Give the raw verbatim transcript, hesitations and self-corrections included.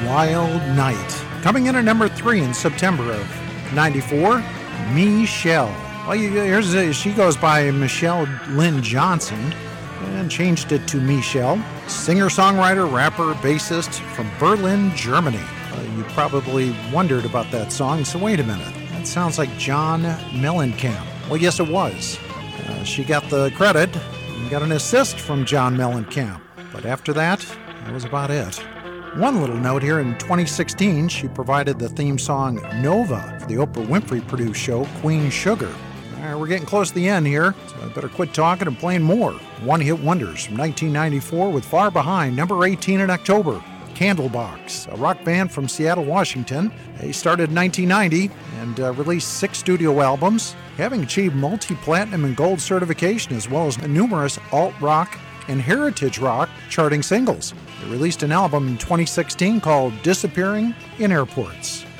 Wild Night. Coming in at number three in September of ninety-four, Michelle. Well, you, here's a, she goes by Michelle Lynn Johnson and changed it to Michelle. Singer-songwriter, rapper, bassist from Berlin, Germany. Uh, you probably wondered about that song, so wait a minute. That sounds like John Mellencamp. Well, yes, it was. Uh, she got the credit and got an assist from John Mellencamp. But after that, that was about it. One little note here, in twenty sixteen, she provided the theme song Nova for the Oprah Winfrey-produced show Queen Sugar. All right, we're getting close to the end here, so I better quit talking and playing more. One-hit wonders from nineteen ninety-four with Far Behind, number eighteen in October. Candlebox, a rock band from Seattle, Washington. They started in nineteen ninety and uh, released six studio albums, having achieved multi-platinum and gold certification, as well as numerous alt-rock and heritage rock charting singles. They released an album in twenty sixteen called Disappearing in Airports.